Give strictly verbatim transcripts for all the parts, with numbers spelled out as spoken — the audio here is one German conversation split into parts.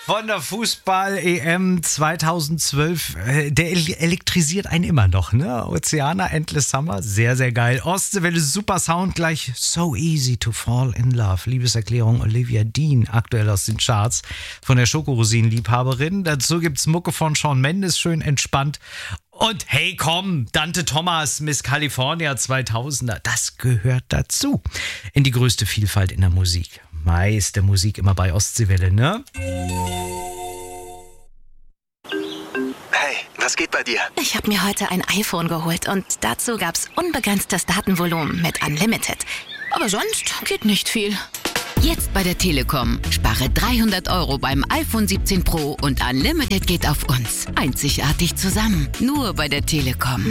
von der Fußball-E M zweitausendzwölf. Der elektrisiert einen immer noch, ne? Oceana, Endless Summer, sehr, sehr geil. Ostseewelle, super Sound, gleich So Easy to Fall in Love. Liebeserklärung Olivia Dean, aktuell aus den Charts von der Schokorosinen-Liebhaberin. Dazu gibt's Mucke von Shawn Mendes, schön entspannt. Und hey, komm, Dante Thomas, Miss California zweitausender, das gehört dazu. In die größte Vielfalt in der Musik. Meiste Musik immer bei Ostseewelle, ne? Hey, was geht bei dir? Ich habe mir heute ein iPhone geholt und dazu gab's unbegrenztes Datenvolumen mit Unlimited. Aber sonst geht nicht viel. Jetzt bei der Telekom. Spare dreihundert Euro beim iPhone siebzehn Pro und Unlimited geht auf uns. Einzigartig zusammen. Nur bei der Telekom.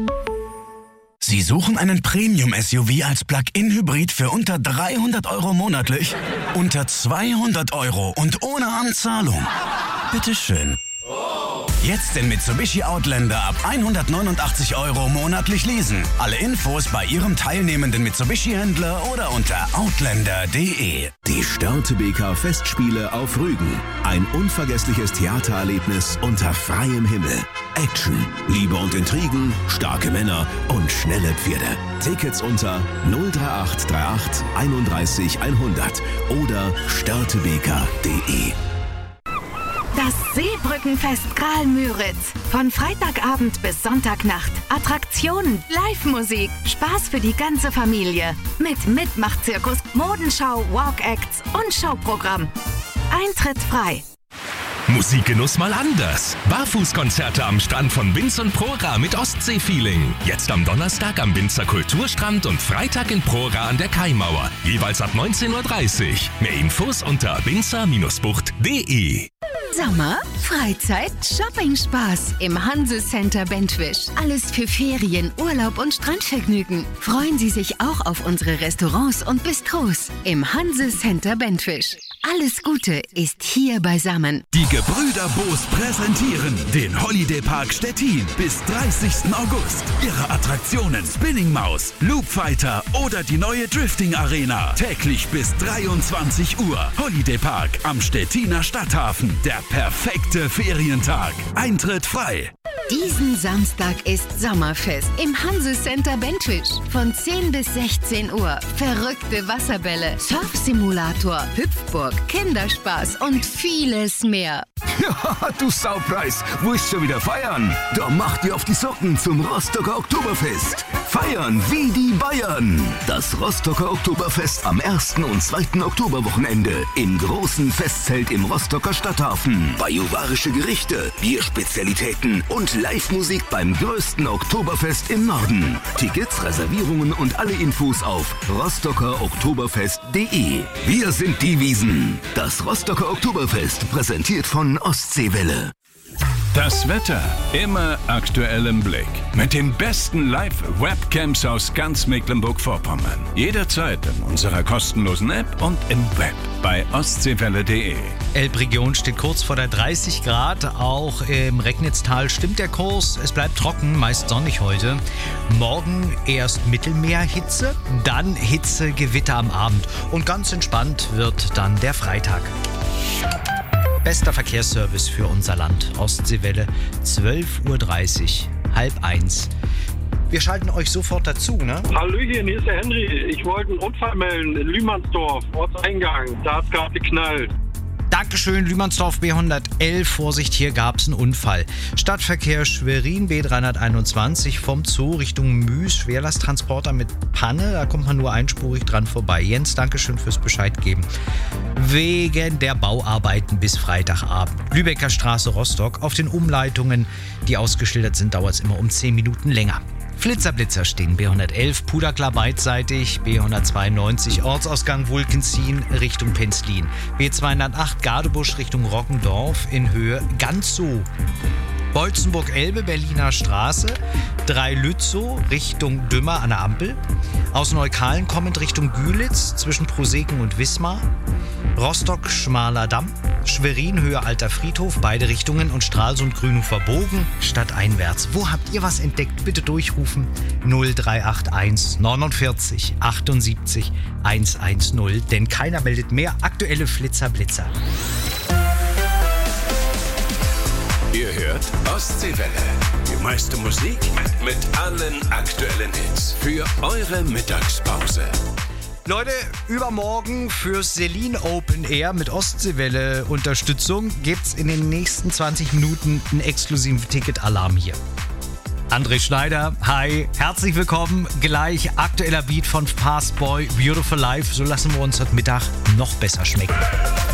Sie suchen einen Premium-S U V als Plug-in-Hybrid für unter dreihundert Euro monatlich? Unter zweihundert Euro und ohne Anzahlung? Bitteschön. Jetzt den Mitsubishi Outlander ab hundertneunundachtzig Euro monatlich leasen. Alle Infos bei Ihrem teilnehmenden Mitsubishi-Händler oder unter outlander punkt de. Die Störtebeker Festspiele auf Rügen. Ein unvergessliches Theatererlebnis unter freiem Himmel. Action, Liebe und Intrigen, starke Männer und schnelle Pferde. Tickets unter null drei acht drei acht einunddreißig hundert oder störtebeker punkt de. Das Seebrückenfest Graal-Müritz. Von Freitagabend bis Sonntagnacht. Attraktionen, Live-Musik, Spaß für die ganze Familie. Mit Mitmachzirkus, Modenschau, Walk-Acts und Showprogramm. Eintritt frei. Musikgenuss mal anders. Barfußkonzerte am Strand von Binz und Prora mit Ostsee-Feeling. Jetzt am Donnerstag am Binzer Kulturstrand und Freitag in Prora an der Kaimauer. Jeweils ab neunzehn Uhr dreißig. Mehr Infos unter binzer Bindestrich bucht punkt de. Sommer, Freizeit, Shopping-Spaß im Hanse Center Bentwisch. Alles für Ferien, Urlaub und Strandvergnügen. Freuen Sie sich auch auf unsere Restaurants und Bistros im Hanse Center Bentwisch. Alles Gute ist hier beisammen. Die Gebrüder Boos präsentieren den Holiday Park Stettin bis dreißigsten August. Ihre Attraktionen Spinning Maus, Loop Fighter oder die neue Drifting Arena. Täglich bis dreiundzwanzig Uhr. Holiday Park am Stettiner Stadthafen. Der perfekte Ferientag. Eintritt frei. Diesen Samstag ist Sommerfest im Hanse Center Bentwisch. Von zehn bis sechzehn Uhr. Verrückte Wasserbälle, Surfsimulator, Hüpfburg, Kinderspaß und vieles mehr. Ja, du Saupreis, wo ist schon wieder feiern? Da macht ihr auf die Socken zum Rostocker Oktoberfest. Feiern wie die Bayern. Das Rostocker Oktoberfest am ersten und zweiten Oktoberwochenende im großen Festzelt im Rostocker Stadthafen. Bajuwarische Gerichte, Bierspezialitäten und Live-Musik beim größten Oktoberfest im Norden. Tickets, Reservierungen und alle Infos auf rostocker oktoberfest punkt de. Wir sind die Wiesen. Das Rostocker Oktoberfest, präsentiert von Ostseewelle. Das Wetter immer aktuell im Blick. Mit den besten Live-Webcams aus ganz Mecklenburg-Vorpommern. Jederzeit in unserer kostenlosen App und im Web bei ostseewelle punkt de. Elbregion steht kurz vor der dreißig Grad. Auch im Recknitztal stimmt der Kurs. Es bleibt trocken, meist sonnig heute. Morgen erst Mittelmeerhitze, dann Hitze, Gewitter am Abend. Und ganz entspannt wird dann der Freitag. Bester Verkehrsservice für unser Land. Ostseewelle, zwölf Uhr dreißig, halb eins. Wir schalten euch sofort dazu, ne? Hallöchen, hier ist der Henry. Ich wollte einen Unfall melden in Lühmannsdorf, Ortseingang. Da hat es gerade geknallt. Dankeschön, Lühmannsdorf B hundertelf. Vorsicht, hier gab es einen Unfall. Stadtverkehr Schwerin B dreihunderteinundzwanzig vom Zoo Richtung Müs. Schwerlasttransporter mit Panne. Da kommt man nur einspurig dran vorbei. Jens, Dankeschön fürs Bescheid geben. Wegen der Bauarbeiten bis Freitagabend. Lübecker Straße Rostock. Auf den Umleitungen, die ausgeschildert sind, dauert es immer um zehn Minuten länger. Flitzer-Blitzer stehen B hundertelf, Puderklar beidseitig, B hundertzweiundneunzig, Ortsausgang Wulkenzien Richtung Penzlin, B zweihundertacht, Gadebusch Richtung Rockendorf in Höhe ganz so. Bolzenburg-Elbe, Berliner Straße, drei Lützow Richtung Dümmer an der Ampel, aus Neukalen kommend Richtung Gülitz zwischen Proseken und Wismar, Rostock Schmaler Damm, Schwerin Höhe Alter Friedhof, beide Richtungen und Stralsund Grünhofer Bogen stadteinwärts. Wo habt ihr was entdeckt? Bitte durchrufen null drei acht eins neunundvierzig achtundsiebzig hundertzehn, denn keiner meldet mehr aktuelle Flitzer Blitzer. Ihr hört Ostseewelle. Die meiste Musik mit allen aktuellen Hits für eure Mittagspause. Leute, übermorgen fürs Selin Open Air mit Ostseewelle Unterstützung gibt's in den nächsten zwanzig Minuten einen exklusiven Ticketalarm hier. André Schneider, hi, herzlich willkommen. Gleich aktueller Beat von Fastboy, Beautiful Life. So lassen wir uns heute Mittag noch besser schmecken.